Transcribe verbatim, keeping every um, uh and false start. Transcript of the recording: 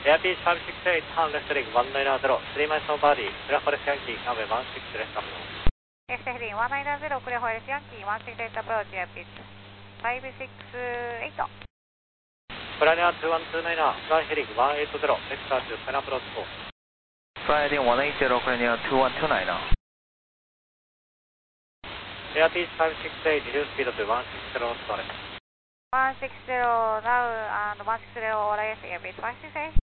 エアピーチファイブシックスエイト、ターンレフトリングワンナインゼロ、スリーマイナスオーバーディー、クラフォレスヤンキー、ナベワンシックスレフトアップ。 レフトヘディングワンナインゼロ、クレフォレスヤンキー、ワンシックスエイトアプローチ、エアピーチファイブシックスエイト。 フライナーツーワンツーナイナー、フライヘディングワンエイトゼロ、エクサーチュー、スペナプローチフォー。 フライヘディングワンエイトゼロ、クレニアツーワンツーナイナー。 エアピーチファイブシックスエイト、リデューススピードとワンシックスゼロノットです。 ワンシックスゼロ、ナウ、アンドワンシックスゼロ、オーライエス、エアピーチファイブシックスエイト。